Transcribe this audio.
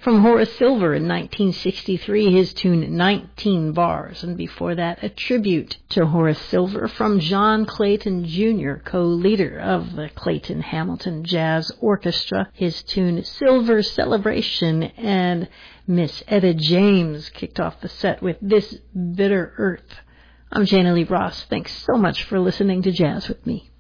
From Horace Silver in 1963, his tune 19 Bars. And before that, a tribute to Horace Silver from John Clayton Jr., co-leader of the Clayton Hamilton Jazz Orchestra. His tune Silver Celebration. And Miss Etta James kicked off the set with This Bitter Earth. I'm Jana Lee Ross. Thanks so much for listening to Jazz with Me.